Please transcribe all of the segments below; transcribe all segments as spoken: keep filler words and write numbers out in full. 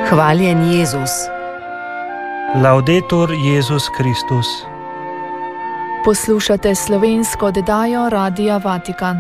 Hvaljen Jezus. Laudetur Jezus Kristus. Poslušate slovensko oddajo Radia Vatikan.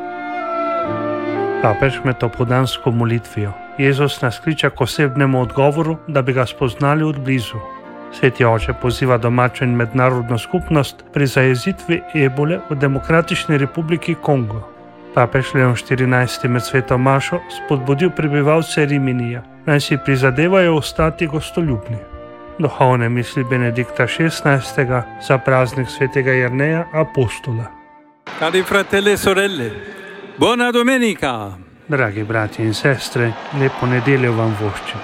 Papež med opoldansko molitvijo. Jezus nas kliče k osebnemu odgovoru, da bi ga spoznali od blizu. Sveti oče poziva domačo in mednarodno skupnost pri zajezitvi ebole v Demokratični republiki Kongo. Papež Leon štirinajsti med sveto mašo spodbudil prebivalce Riminija, naj si prizadevajo ostati gostoljubni. Duhovne misli Benedikta šestnajstega za praznik svetega Jerneja Apostola. Cari fratelli e sorelle, buona domenica! Dragi brati in sestre, lepo nedeljo vam voščim.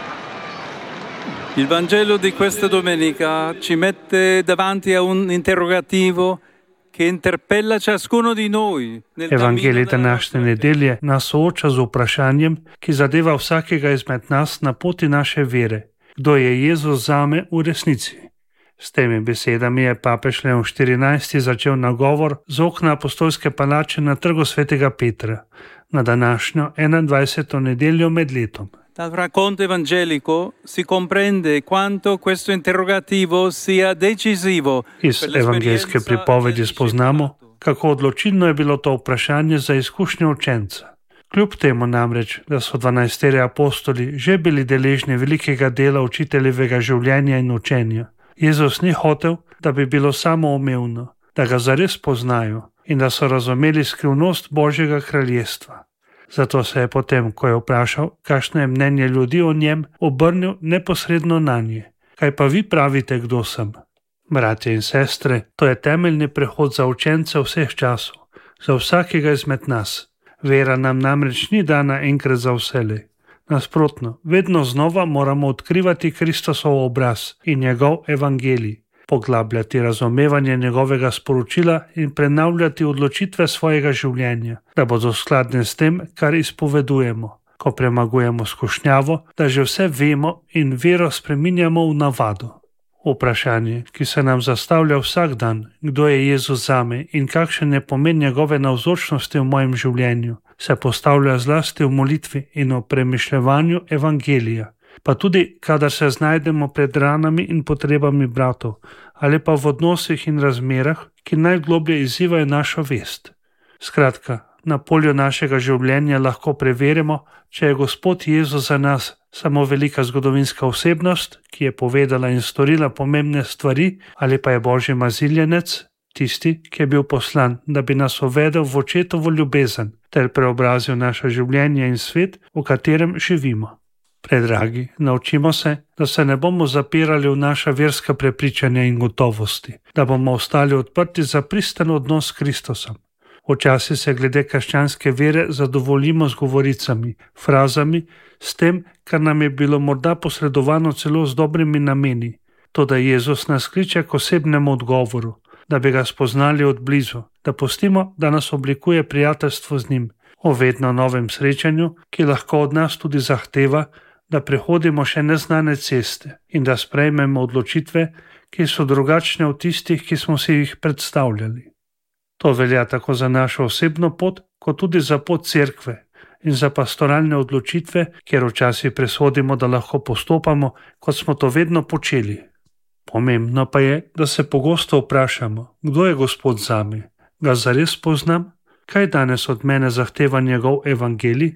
Il Vangelo di questa domenica ci mette davanti a un interrogativo che interpella ciascuno di noi. Evangelij današnje nedelje nas sooča z vprašanjem, ki zadeva vsakega izmed nas na poti naše vere. Kdo je Jezus zame v resnici? S temi besedami je papež Leon štirinajsti začel nagovor z okna apostolske palače na trgu svetega Petra, na današnjo enaindvajseto nedeljo med letom. Dal racconto evangelico si comprende quanto questo interrogativo sia decisivo. Iz evangeljske pripovedi spoznamo, kako odločilno je bilo to vprašanje za izkušnjo učenca. Kljub temu namreč, da so dvanajsteri apostoli že bili deležni velikega dela učiteljevega življenja in učenja, Jezus ni hotel, da bi bilo samoumevno, da ga zares poznajo in da so razumeli skrivnost Božjega kraljestva. Zato se je potem, ko je vprašal, kakšno je mnenje ljudi o njem, obrnil neposredno nanje. Kaj pa vi pravite, kdo sem? Bratje in sestre, to je temeljni prehod za učence vseh časov, za vsakega izmed nas. Vera nam namreč ni dana enkrat za vselej. Nasprotno, vedno znova moramo odkrivati Kristosov obraz in njegov evangelij, poglabljati razumevanje njegovega sporočila in prenavljati odločitve svojega življenja, da bodo skladne s tem, kar izpovedujemo, ko premagujemo skušnjavo, da že vse vemo in vero spreminjamo v navado. Vprašanje, ki se nam zastavlja vsak dan, kdo je Jezus zame in kakšen je pomen njegove navzočnosti v mojem življenju, se postavlja zlasti v molitvi in o premišljevanju evangelija, pa tudi, kadar se znajdemo pred ranami in potrebami bratov, ali pa v odnosih in razmerah, ki najgloblje izzivajo našo vest. Skratka, na polju našega življenja lahko preverimo, če je Gospod Jezus za nas samo velika zgodovinska osebnost, ki je povedala in storila pomembne stvari, ali pa je Božji maziljenec, tisti, ki je bil poslan, da bi nas uvedel v očetovo ljubezen ter preobrazil naše življenje in svet, v katerem živimo. Predragi, naučimo se, da se ne bomo zapirali v naša verska prepričanja in gotovosti, da bomo ostali odprti za pristen odnos s Kristusom. Včasih se glede krščanske vere zadovoljimo z govoricami, frazami, s tem, kar nam je bilo morda posredovano celo z dobrimi nameni. Toda Jezus nas kliče k osebnemu odgovoru, da bi ga spoznali od blizu, da pustimo, da nas oblikuje prijateljstvo z njim, o vedno novem srečanju, ki lahko od nas tudi zahteva, da prehodimo še neznane ceste in da sprejmemo odločitve, ki so drugačne od tistih, ki smo si jih predstavljali. To velja tako za našo osebno pot, kot tudi za pot cerkve in za pastoralne odločitve, kjer včasih presodimo, da lahko postopamo, kot smo to vedno počeli. Pomembno pa je, da se pogosto vprašamo, kdo je Gospod zame? Ga zares poznam? Kaj danes od mene zahteva njegov evangelij?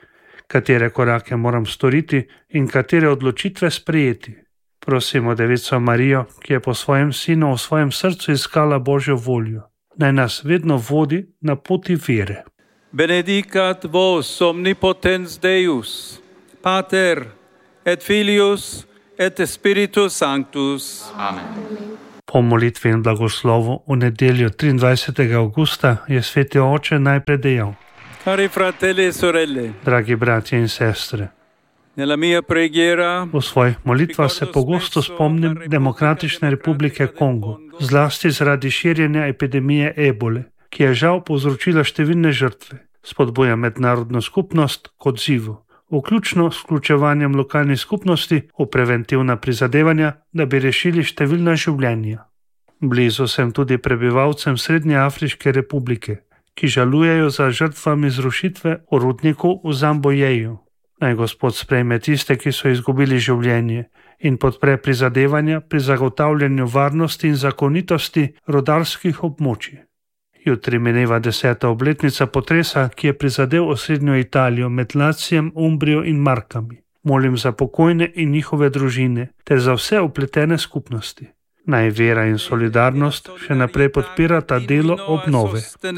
Katere korake moram storiti in katere odločitve sprejeti? Prosimo Devico Marijo, ki je po svojem sinu v svojem srcu iskala Božjo voljo, naj nas vedno vodi na poti vere. Benedicat vos omnipotens Deus, Pater et Filius et Spiritus Sanctus. Amen. Po molitvi in blagoslovu v nedeljo triindvajsetega avgusta je sveti oče najprej dejal: Cari fratelli e sorelle, dragi bratje in sestre, nella mia preghiera v svojih molitvah se pogosto spomnim Demokratične republike Kongo, zlasti zaradi širjenja epidemije ebole, ki je žal povzročila številne žrtve. Spodbuja mednarodno skupnost k odzivu, vključno s vključevanjem lokalnih skupnosti v preventivna prizadevanja, da bi rešili številna življenja. Blizu sem tudi prebivalcem Srednje Afriške republike, ki žalujejo za žrtvami zrušitve v rudniku v Zambojeju. Naj Gospod sprejme tiste, ki so izgubili življenje, in podpre prizadevanja pri zagotavljanju varnosti in zakonitosti rudarskih območij. Jutri mineva deseta obletnica potresa, ki je prizadel osrednjo Italijo med Lacijem, Umbrijo in Markami. Molim za pokojne in njihove družine ter za vse upletene skupnosti. Naj vera in solidarnost še naprej podpirata delo obnove.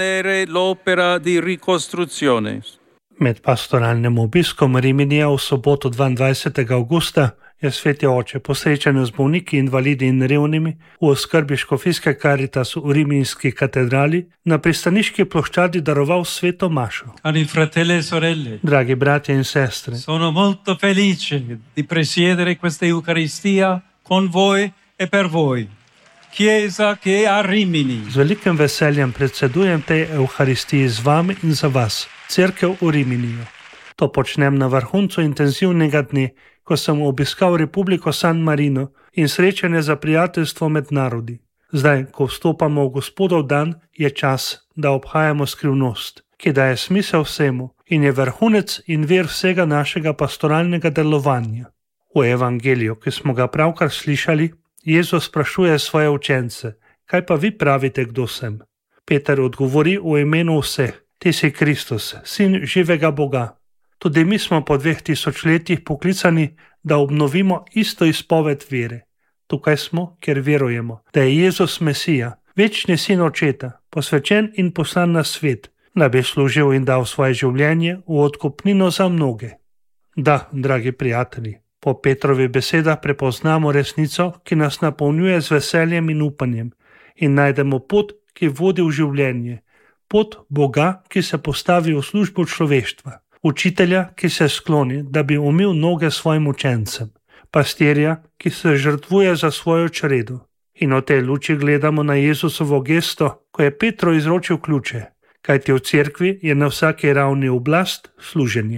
Med pastoralnim obiskom Riminija v soboto dvaindvajsetega avgusta je sveti oče po srečanju z bolniki, invalidi in revnimi v oskrbi škofijske Caritas v Riminski katedrali na pristaniški ploščadi daroval sveto mašo. Cari fratelli e sorelle, Dragi bratje in sestre, sono molto felice di presiedere questa Eucaristia con voi e per voi. Chiesa che è a Rimini. z velikim veseljem predsedujem tej Euharistiji z vami in za vas, cerkev v Riminiju. To počnem na vrhuncu intenzivnega dne, ko sem obiskal Republiko San Marino in srečanje za prijateljstvo med narodi. Zdaj, ko vstopamo v Gospodov dan, je čas, da obhajamo skrivnost, ki daje smisel vsemu in je vrhunec in ver vsega našega pastoralnega delovanja. V evangeliju, ki smo ga pravkar slišali, Jezus sprašuje svoje učence: kaj pa vi pravite, kdo sem? Peter odgovori v imenu vseh: ti si Kristus, sin živega Boga. Tudi mi smo po dveh tisočletjih poklicani, da obnovimo isto izpoved vere. Tukaj smo, ker verujemo, da je Jezus Mesija, večni sin Očeta, posvečen in poslan na svet, da bi služil in dal svoje življenje v odkupnino za mnoge. Da, dragi prijatelji, po Petrovih besedah prepoznamo resnico, ki nas napolnjuje z veseljem in upanjem, in najdemo pot, ki vodi v življenje, pot Boga, ki se postavi v službo človeštva, učitelja, ki se skloni, da bi umil noge svojim učencem, pastirja, ki se žrtvuje za svojo čredo. In v tej luči gledamo na Jezusovo gesto, ko je Petro izročil ključe, kajti v cerkvi je na vsaki ravni oblast služenje.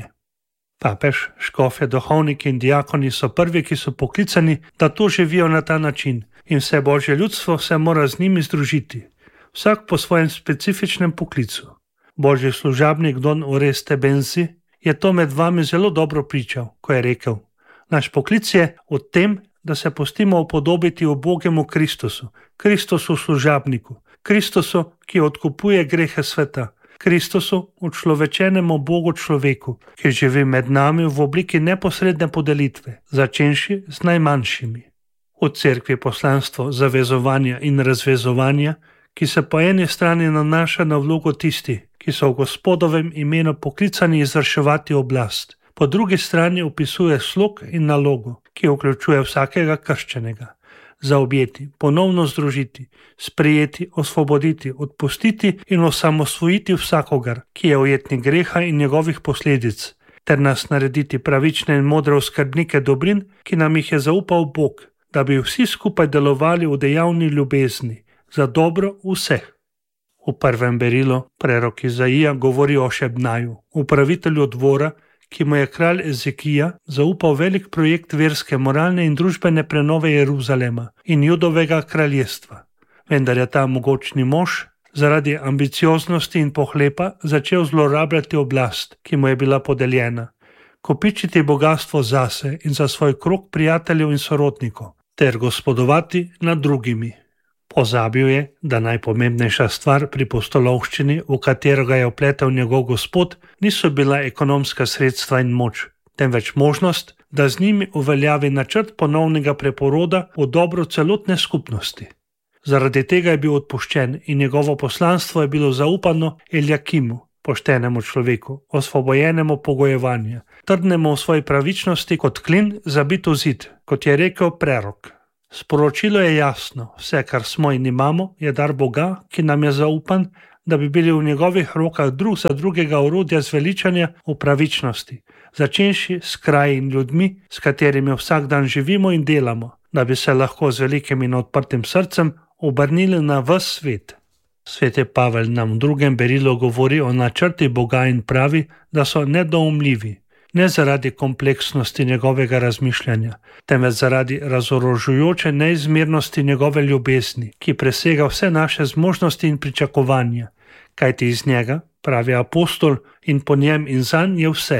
Papež, škofje, duhovniki in diakoni so prvi, ki so poklicani, da to živijo na ta način, in vse božje ljudstvo se mora z njimi združiti, vsak po svojem specifičnem poklicu. Božji služabnik Don Oreste Benzi je to med vami zelo dobro pričal, ko je rekel: naš poklic je v tem, da se pustimo upodobiti ubogemu Kristusu, Kristusu služabniku, Kristusu, ki odkupuje grehe sveta, Kristusu, učlovečenemu Bogu človeku, ki živi med nami v obliki neposredne podelitve, začenši z najmanjšimi. V cerkvi poslanstvo zavezovanja in razvezovanja, ki se po eni strani nanaša na vlogo tistih, ki so v Gospodovem imenu poklicani izvrševati oblast, po drugi strani opisuje slog in nalogo, ki vključuje vsakega krščenega. Zaobjeti, ponovno združiti, sprejeti, osvoboditi, odpustiti in osamosvojiti vsakogar, ki je ujetnik greha in njegovih posledic, ter nas narediti pravične in modre oskrbnike dobrin, ki nam jih je zaupal Bog, da bi vsi skupaj delovali v dejavni ljubezni, za dobro vseh. V prvem berilu prerok Izaija govori o Šebnaju, upravitelju dvora, ki mu je kralj Ezekija zaupal velik projekt verske, moralne in družbene prenove Jeruzalema in Judovega kraljestva. Vendar je ta mogočni mož zaradi ambicioznosti in pohlepa začel zlorabljati oblast, ki mu je bila podeljena, kopičiti bogastvo zase in za svoj krog prijateljev in sorodnikov, ter gospodovati nad drugimi. Pozabil je, da najpomembnejša stvar pri postolovščini, v katero ga je vpletel njegov Gospod, niso bila ekonomska sredstva in moč, temveč možnost, da z njimi uveljavi načrt ponovnega preporoda v dobro celotne skupnosti. Zaradi tega je bil odpuščen in njegovo poslanstvo je bilo zaupano Eljakimu, poštenemu človeku, osvobojenemu pogojevanja, trdnemu v svoji pravičnosti kot klin zabit v zid, kot je rekel prerok. Sporočilo je jasno, vse, kar smo in imamo, je dar Boga, ki nam je zaupan, da bi bili v njegovih rokah drug za drugega orodja zveličanja v pravičnosti, začenši s kraji in ljudmi, s katerimi vsak dan živimo in delamo, da bi se lahko z velikim in odprtim srcem obrnili na ves svet. Sveti Pavel nam v drugem berilu govori o načrti Boga in pravi, da so nedoumljivi. Ne zaradi kompleksnosti njegovega razmišljanja, temveč zaradi razorožujoče neizmernosti njegove ljubezni, ki presega vse naše zmožnosti in pričakovanja, kajti iz njega, pravi apostol, in po njem in zanj je vse.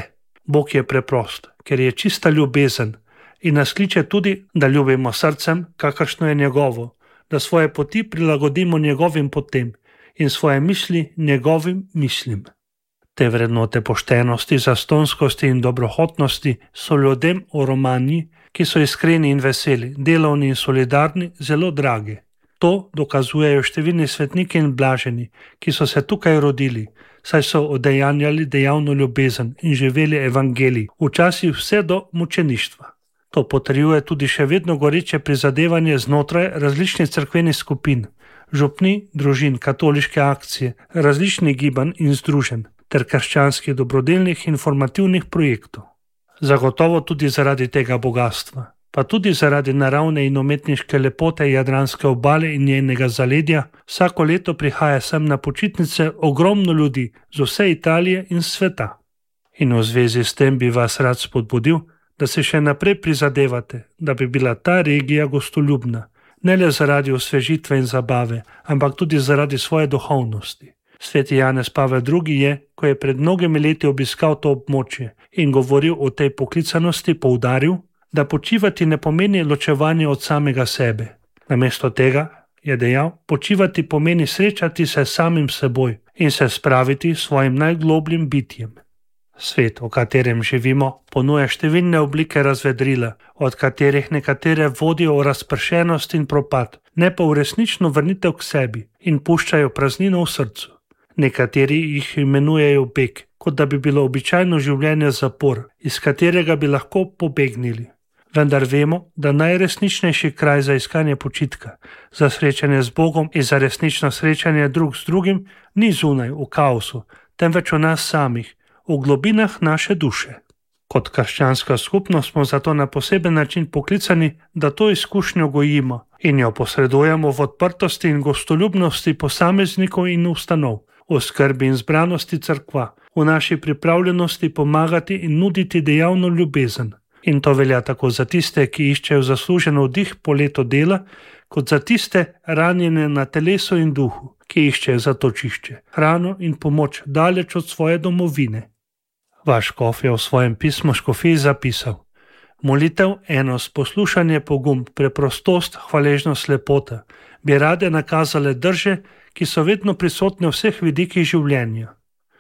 Bog je preprost, ker je čista ljubezen in nas kliče tudi, da ljubimo srcem, kakršno je njegovo, da svoje poti prilagodimo njegovim potem in svoje misli njegovim mislim. Te vrednote poštenosti, zastonskosti in dobrohotnosti so ljudem v Romaniji, ki so iskreni in veseli, delovni in solidarni, zelo drage. To dokazujejo številni svetniki in blaženi, ki so se tukaj rodili, saj so udejanjali dejavno ljubezen in živeli evangelij, včasih vse do mučeništva. To potrjuje tudi še vedno goreče prizadevanje znotraj različnih cerkvenih skupin, župni, družin, katoliške akcije, različnih gibanj in združenj ter krščanskih dobrodelnih informativnih projektov. Zagotovo tudi zaradi tega bogatstva, pa tudi zaradi naravne in umetniške lepote Jadranske obale in njenega zaledja, vsako leto prihaja sem na počitnice ogromno ljudi z vse Italije in sveta. In v zvezi s tem bi vas rad spodbudil, da se še naprej prizadevate, da bi bila ta regija gostoljubna, ne le zaradi osvežitve in zabave, ampak tudi zaradi svoje duhovnosti. Sveti Janez Pavel drugi je, ko je pred mnogimi leti obiskal to območje in govoril o tej poklicanosti, poudaril, da počivati ne pomeni ločevanje od samega sebe. Namesto tega je dejal, počivati pomeni srečati se samim seboj in se spraviti svojim najglobljim bitjem. Svet, v katerem živimo, ponuja številne oblike razvedrila, od katerih nekatere vodijo v razpršenost in propad, ne pa v resnično vrnitev k sebi in puščajo praznino v srcu. Nekateri jih imenujejo beg, kot da bi bilo običajno življenje zapor, iz katerega bi lahko pobegnili. Vendar vemo, da najresničnejši kraj za iskanje počitka, za srečanje z Bogom in za resnično srečanje drug z drugim ni zunaj v kaosu, temveč v nas samih, v globinah naše duše. Kot krščanska skupnost smo zato na poseben način poklicani, da to izkušnjo gojimo in jo posredujemo v odprtosti in gostoljubnosti posameznikov in ustanov, v skrbi in zbranosti cerkva, v naši pripravljenosti pomagati in nuditi dejavno ljubezen. In to velja tako za tiste, ki iščejo zaslužen vdih po letu dela, kot za tiste ranjene na telesu in duhu, ki iščejo zatočišče, hrano in pomoč daleč od svoje domovine. Vaš škof je v svojem pismu škofiji zapisal: molitev, enost, poslušanje, pogum, preprostost, hvaležnost, lepota bi rade nakazale drže, ki so vedno prisotne v vseh vidikih življenja.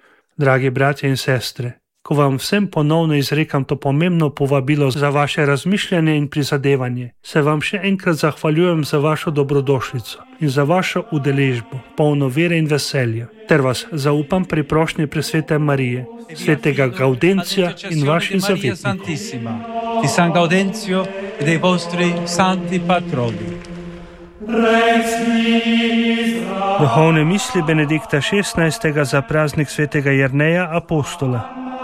Dragi bratje in sestre, ko vam vsem ponovno izrekam to pomembno povabilo za vaše razmišljanje in prizadevanje, se vam še enkrat zahvaljujem za vašo dobrodošlico in za vašo udeležbo, polno vere in veselja, ter vas zaupam pri prošnji presvete Marije, svetega Gaudencija in vaših zavetnikov. Di San Gaudenzio e dei vostri santi patroni. Duhovne misli Benedikta šestnajstega za praznik svetega Jerneja apostola.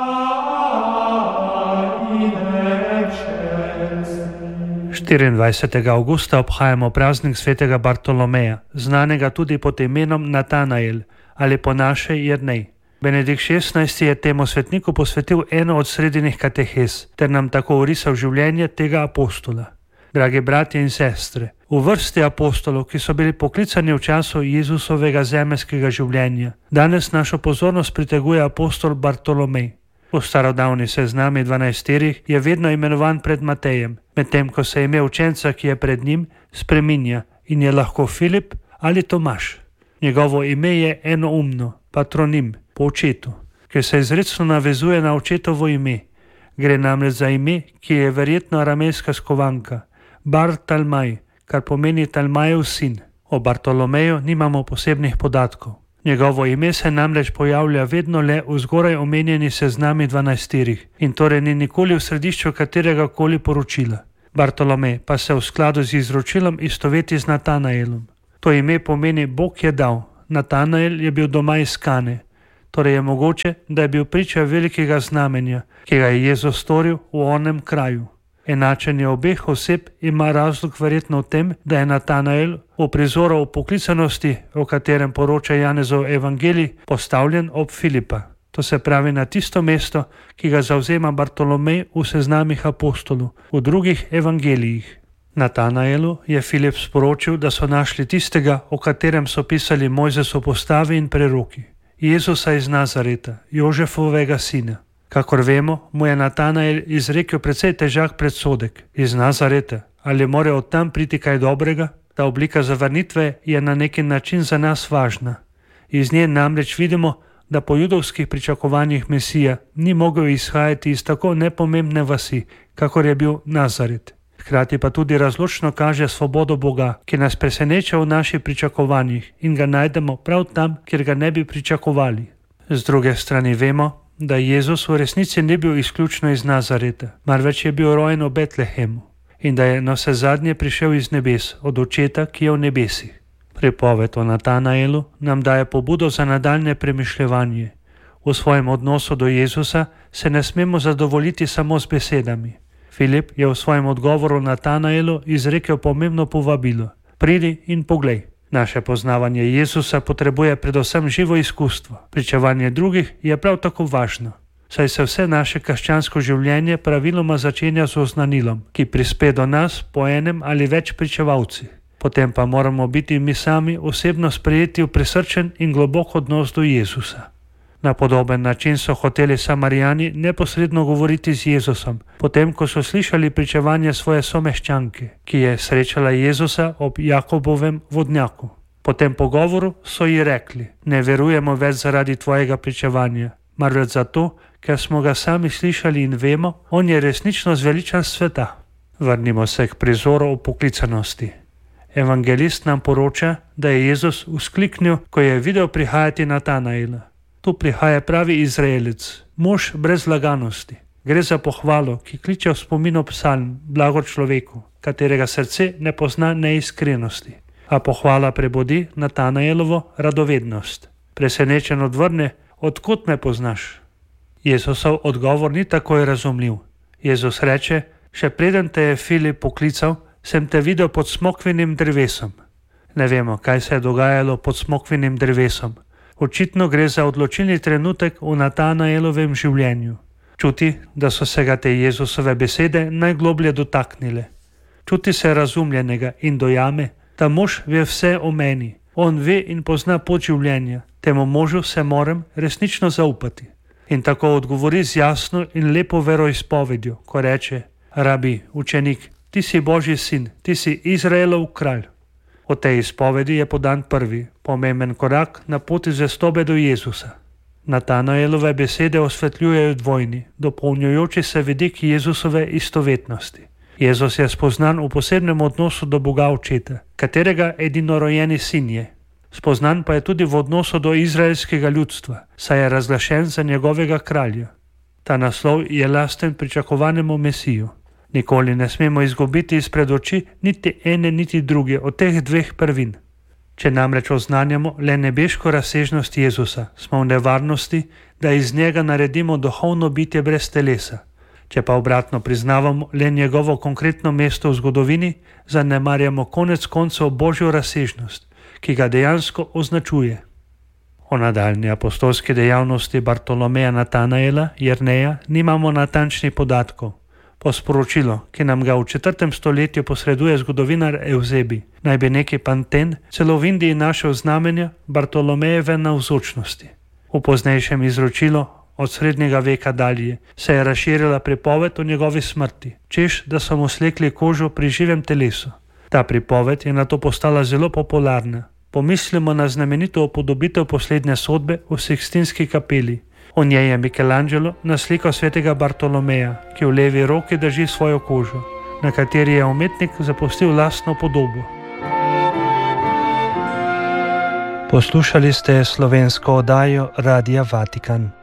štiriindvajsetega avgusta obhajamo praznik svetega Bartolomeja, znanega tudi pod imenom Natanael ali po naše Jernej. Benedikt šestnajsti je temu svetniku posvetil eno od sredinih katehes, ter nam tako orisal življenje tega apostola. Dragi bratje in sestre, v vrsti apostolov, ki so bili poklicani v času Jezusovega zemeljskega življenja, danes našo pozornost priteguje apostol Bartolomej. V starodavni seznami dvanajsterih je vedno imenovan pred Matejem, medtem ko se ime učenca, ki je pred njim, spreminja in je lahko Filip ali Tomaž. Njegovo ime je enoumno, patronim, po očetu, ker se izrecno navezuje na očetovo ime. Gre namreč za ime, ki je verjetno aramejska skovanka, Bar Talmaj, kar pomeni Talmajev sin. O Bartolomeju nimamo posebnih podatkov. Njegovo ime se namreč pojavlja vedno le v zgoraj omenjeni seznami dvanajsterih in torej ni nikoli v središču katerega koli poročila. Bartolomej pa se v skladu z izročilom istoveti z Natanaelom. To ime pomeni Bog je dal. Natanael je bil doma iz Kane. Torej je mogoče, da je bil priča velikega znamenja, ki ga je Jezus storil v onem kraju. Enačenje obeh oseb ima razlog verjetno v tem, da je Natanael v prizoru o poklicanosti, o katerem poroča Janezov evangelij, postavljen ob Filipa. To se pravi na tisto mesto, ki ga zavzema Bartolomej v seznamih apostolov, v drugih evangelijih. Natanaelu je Filip sporočil, da so našli tistega, o katerem so pisali Mojzesov postavi in preroki, Jezusa iz Nazareta, Jožefovega sina. Kakor vemo, mu je Natanael izrekel precej težak predsodek: iz Nazareta, ali more od tam priti kaj dobrega? Ta oblika zavrnitve je na neki način za nas važna. Iz nje namreč vidimo, da po judovskih pričakovanjih Mesija ni mogel izhajati iz tako nepomembne vasi, kakor je bil Nazaret. Hkrati pa tudi razločno kaže svobodo Boga, ki nas preseneča v naših pričakovanjih in ga najdemo prav tam, kjer ga ne bi pričakovali. Z druge strani vemo, da Jezus v resnici ni bil izključno iz Nazareta, marveč je bil rojen v Betlehemu in da je na vse zadnje prišel iz nebes, od očeta, ki je v nebesih. Pripoved o Natanaelu nam daje pobudo za nadaljne premišljevanje. V svojem odnosu do Jezusa se ne smemo zadovoljiti samo z besedami. Filip je v svojem odgovoru Natanaelu izrekel pomembno povabilo: pridi in poglej. Naše poznavanje Jezusa potrebuje predvsem živo izkustvo. Pričevanje drugih je prav tako važno, saj se vse naše krščansko življenje praviloma začenja z oznanilom, ki prispe do nas po enem ali več pričevalcih. Potem pa moramo biti mi sami osebno sprejeti v prisrčen in globok odnos do Jezusa. Na podoben način so hoteli Samarijani neposredno govoriti z Jezusom, potem ko so slišali pričevanje svoje someščanke, ki je srečala Jezusa ob Jakobovem vodnjaku. Po tem pogovoru so ji rekli: ne verujemo več zaradi tvojega pričevanja, marveč zato, ker smo ga sami slišali in vemo, on je resnično zveličan sveta. Vrnimo se k prizoru o poklicanosti. Evangelist nam poroča, da je Jezus vzkliknil, ko je videl prihajati Natanaela. Tu prihaja pravi Izraelec, mož brez laganosti. Gre za pohvalo, ki kliče v spomin psalm, blago človeku, katerega srce ne pozna neiskrenosti. A pohvala prebudi Natanaelovo radovednost. Presenečen odvrne: odkot me poznaš? Jezusov odgovor ni takoj razumljiv. Jezus reče: še preden te je Filip poklical, sem te videl pod smokvinim drevesom. Ne vemo, kaj se je dogajalo pod smokvinim drevesom. Očitno gre za odločilni trenutek v Natanaelovem življenju. Čuti, da so se ga te Jezusove besede najgloblje dotaknile. Čuti se razumljenega in dojame, da mož ve vse o meni. On ve in pozna pot življenja. Temu možu se moram resnično zaupati. In tako odgovori z jasno in lepo veroizpovedjo, ko reče: rabi, učenik, ti si Božji sin, ti si Izraelov kralj. O tej izpovedi je podan prvi, pomemben korak na poti zvestobe do Jezusa. Natanaelove besede osvetljujejo dvojni, dopolnjujoči se vidik Jezusove istovetnosti. Jezus je spoznan v posebnem odnosu do Boga Očeta, katerega edinorojeni sin je. Spoznan pa je tudi v odnosu do izraelskega ljudstva, saj je razglašen za njegovega kralja. Ta naslov je lasten pričakovanemu Mesiju. Nikoli ne smemo izgubiti izpred oči niti ene niti druge od teh dveh prvin. Če namreč oznanjamo le nebeško razsežnost Jezusa, smo v nevarnosti, da iz njega naredimo duhovno bitje brez telesa. Če pa obratno priznavamo le njegovo konkretno mesto v zgodovini, zanemarjamo konec koncev Božjo razsežnost, ki ga dejansko označuje. O nadaljni apostolski dejavnosti Bartolomeja Natanaela, Jerneja, nimamo natančnih podatkov. Po sporočilu, ki nam ga v četrtem stoletju posreduje zgodovinar Evzebi, naj bi neki Panten celo v Indiji našel znamenja Bartolomejeve navzočnosti. V poznejšem izročilu od srednjega veka dalje se je razširila pripoved o njegovi smrti, češ da so mu slekli kožo pri živem telesu. Ta pripoved je nato postala zelo popularna. Pomislimo na znamenito upodobitev poslednje sodbe v Sikstinski kapeli. V njej je Michelangelo naslikal svetega Bartolomeja, ki v levi roki drži svojo kožo, na kateri je umetnik zapustil lastno podobo. Poslušali ste slovensko oddajo Radia Vatikan.